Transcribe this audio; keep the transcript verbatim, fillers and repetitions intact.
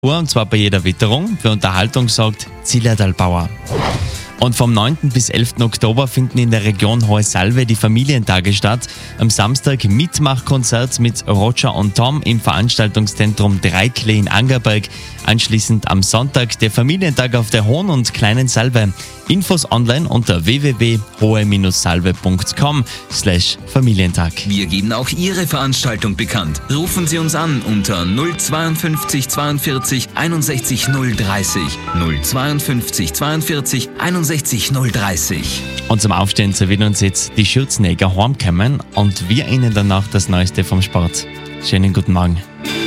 Uhr, und zwar bei jeder Witterung. Für Unterhaltung sorgt Zillertal Bauer. Und vom neunten bis elften Oktober finden in der Region Hohe Salve die Familientage statt. Am Samstag Mitmachkonzert mit Roger und Tom im Veranstaltungszentrum Dreiklee in Angerberg. Anschließend am Sonntag der Familientag auf der Hohen und Kleinen Salve. Infos online unter w w w punkt hohe salve punkt com slash Familientag. Wir geben auch Ihre Veranstaltung bekannt. Rufen Sie uns an unter null zweiundfünfzig zweiundvierzig einundsechzig null dreißig. null zweiundfünfzig zweiundvierzig einundsechzig null dreißig. Und zum Aufstehen servieren uns jetzt die Schürzenegger heimkommen und wir Ihnen danach das Neueste vom Sport. Schönen guten Morgen.